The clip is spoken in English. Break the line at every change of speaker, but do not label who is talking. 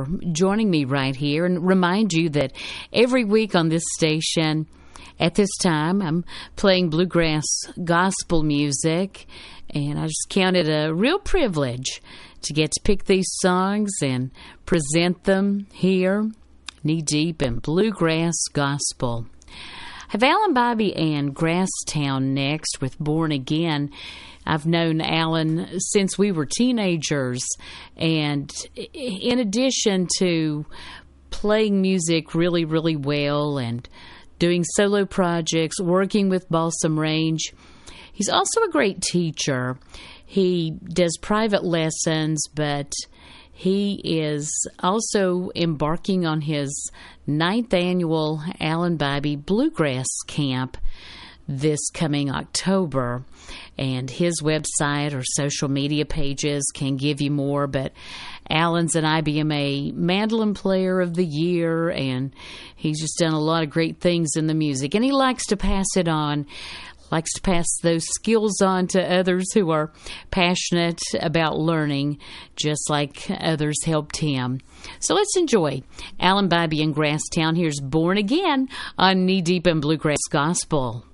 for joining me right here, and remind you that every week on this station at this time I'm playing bluegrass gospel music, and I just count it a real privilege to get to pick these songs and present them here, knee-deep in bluegrass gospel. I have Alan Bobby and Grasstown next with Born Again. I've known Alan since we were teenagers, and in addition to playing music really, really well and doing solo projects, working with Balsam Range, he's also a great teacher. He does private lessons, but he is also embarking on his 9th annual Alan Bobby Bluegrass Camp this coming October. And his website or social media pages can give you more, but Alan's an IBMA Mandolin Player of the Year, and he's just done a lot of great things in the music, and he likes to pass it on. Likes to pass those skills on to others who are passionate about learning, just like others helped him. So let's enjoy Alan Bobby in Grasstown. Here's Born Again on Knee Deep in Bluegrass Gospel.